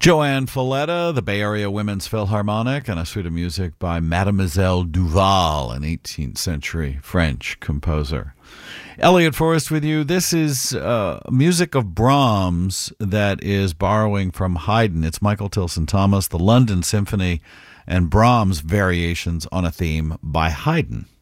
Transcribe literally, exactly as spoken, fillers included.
Joanne Folletta, the Bay Area Women's Philharmonic, and a suite of music by Mademoiselle Duval, an eighteenth century French composer. Elliot Forrest with you. This is uh, music of Brahms that is borrowing from Haydn. It's Michael Tilson Thomas, the London Symphony, and Brahms variations on a theme by Haydn.